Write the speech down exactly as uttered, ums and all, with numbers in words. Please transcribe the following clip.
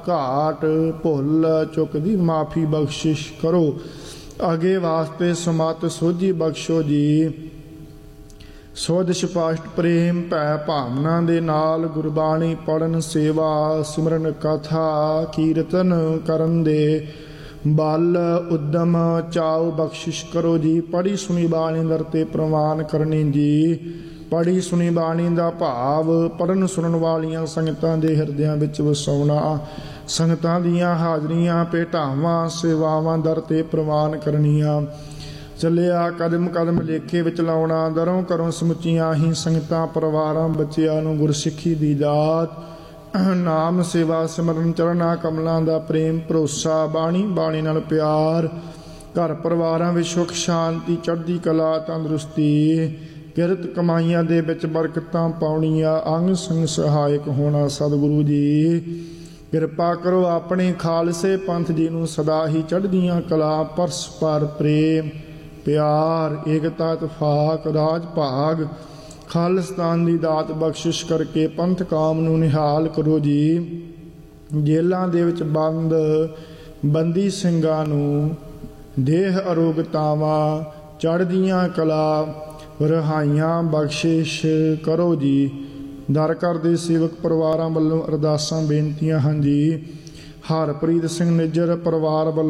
घाट भुल चुक दी माफ़ी बख्शिश करो। अगे वास्ते समत सोझी बख्शो जी। सोध स्पष्ट प्रेम भै भावना दे नाल गुरबाणी पढ़न सेवा सिमरन कथा कीर्तन करन दे बल उद्यम चाओ बख्शिश करो जी। पढ़ी सुनी बाणी दर ते प्रवान करनी जी। पढ़ी सुनी बाणी दा भाव पढ़न सुनन वालियां संगतां दे हिरदियां विच वसाउणा। संगतां दियां हाजरियां भेटावां सेवावां दर ते प्रवान करनियां। ਚੱਲਿਆ ਕਦਮ ਕਦਮ ਲੇਖੇ ਵਿੱਚ ਲਾਉਣਾ। ਦਰੋਂ ਘਰੋਂ ਸਮੁੱਚੀਆਂ ਹੀ ਸੰਗਤਾਂ ਪਰਿਵਾਰਾਂ ਬੱਚਿਆਂ ਨੂੰ ਗੁਰਸਿੱਖੀ ਦੀ ਦਾਤ ਨਾਮ ਸੇਵਾ ਸਿਮਰਨ ਚਰਨਾਂ ਕਮਲਾਂ ਦਾ ਪ੍ਰੇਮ ਭਰੋਸਾ ਬਾਣੀ ਬਾਣੀ ਨਾਲ ਪਿਆਰ ਘਰ ਪਰਿਵਾਰਾਂ ਵਿੱਚ ਸੁੱਖ ਸ਼ਾਂਤੀ ਚੜ੍ਹਦੀ ਕਲਾ ਤੰਦਰੁਸਤੀ ਕਿਰਤ ਕਮਾਈਆਂ ਦੇ ਵਿੱਚ ਬਰਕਤਾਂ ਪਾਉਣੀਆਂ ਅੰਗ ਸੰਗ ਸਹਾਇਕ ਹੋਣਾ। ਸਤਿਗੁਰੂ ਜੀ ਕਿਰਪਾ ਕਰੋ ਆਪਣੇ ਖਾਲਸੇ ਪੰਥ ਜੀ ਨੂੰ ਸਦਾ ਹੀ ਚੜ੍ਹਦੀਆਂ ਕਲਾ ਪਰਸਪਰ ਪ੍ਰੇਮ ਪਿਆਰ ਏਕਤਾ ਇਤਫਾਕ ਰਾਜ ਭਾਗ ਖਾਲਿਸਤਾਨ ਦੀ ਦਾਤ ਬਖਸ਼ਿਸ਼ ਕਰਕੇ ਪੰਥ ਕਾਮ ਨੂੰ ਨਿਹਾਲ ਕਰੋ ਜੀ। ਜੇਲ੍ਹਾਂ ਦੇ ਵਿੱਚ ਬੰਦ ਬੰਦੀ ਸਿੰਘਾਂ ਨੂੰ ਦੇਹ ਅਰੋਗਤਾਵਾਂ ਚੜ੍ਹਦੀਆਂ ਕਲਾ ਰਿਹਾਈਆਂ ਬਖਸ਼ਿਸ਼ ਕਰੋ ਜੀ। ਦਰ ਘਰ ਦੇ ਸੇਵਕ ਪਰਿਵਾਰਾਂ ਵੱਲੋਂ ਅਰਦਾਸਾਂ ਬੇਨਤੀਆਂ ਹਨ ਜੀ। ਹਰਪ੍ਰੀਤ ਸਿੰਘ ਨਿੱਜਰ ਪਰਿਵਾਰ ਵੱਲੋਂ